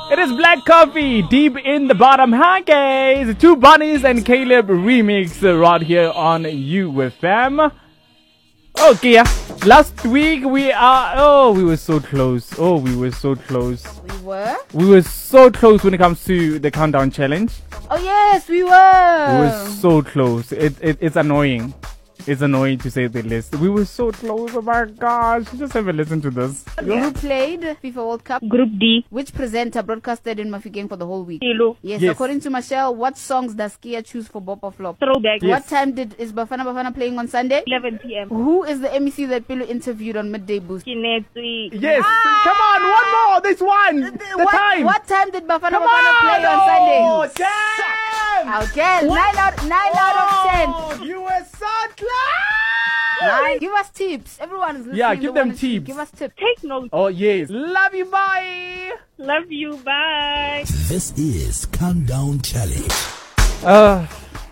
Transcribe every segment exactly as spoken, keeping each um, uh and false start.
It is Black Coffee, Deep in the Bottom. Hi guys, Two Bunnies and Caleb remix right here on U F M. Okay, yeah. Last week we are, oh, we were so close. Oh, we were so close. We were? We were so close when it comes to the countdown challenge. Oh yes, we were. We were so close. It, it It's annoying. It's annoying to say the least. We were so close. Oh my gosh. Just have a listen to this. Yeah. Who played FIFA World Cup? Group D. Which presenter broadcasted in Mafeking for the whole week? Kilo. Yes, Yes. According to Michelle, what songs does Kia choose for Bop or Flop? Throwback. Yes. What time did is Bafana Bafana playing on Sunday? eleven p.m. Who is the M E C that Pilo interviewed on Midday Boost? Kinetri. Yes. Come on. One more. This one. The what, time. What time did Bafana Come Bafana on. play on Sunday? Oh, damn. Okay, nine out, nine out of ten. Oh, you were so close. Nine. Give us tips. Everyone is listening. Yeah, give they them wanna see- tips. Give us tips. Take notes. Oh, yes. Love you. Bye. Love you. Bye. This is Countdown Challenge. Uh,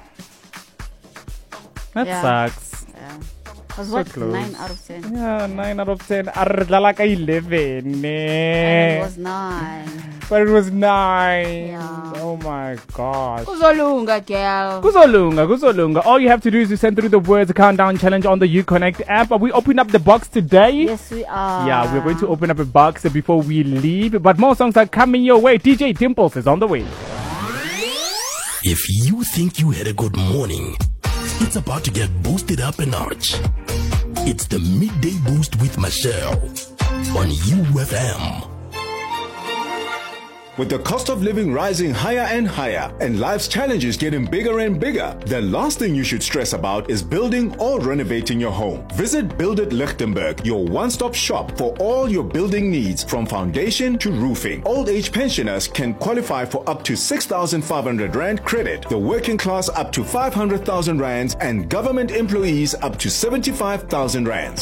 that Yeah. sucks. Yeah. Was So what? close. Nine out of ten. Yeah, nine out of ten. Arre ka eleven. And it Eh. was nine. But it was nine. Yeah. Oh my gosh. Kuzolunga, girl. Kuzolunga, kuzolunga. All you have to do is to send through the words Countdown Challenge on the UConnect app. Are we opening up the box today? Yes, we are. Yeah, we're going to open up a box before we leave. But more songs are coming your way. D J Dimples is on the way. If you think you had a good morning, it's about to get boosted up a notch. It's the Midday Boost with Michelle on U F M. With the cost of living rising higher and higher and life's challenges getting bigger and bigger, the last thing you should stress about is building or renovating your home. Visit Build It Lichtenberg, your one-stop shop for all your building needs from foundation to roofing. Old age pensioners can qualify for up to six thousand five hundred rand credit, the working class up to five hundred thousand rands, and government employees up to seventy-five thousand rands.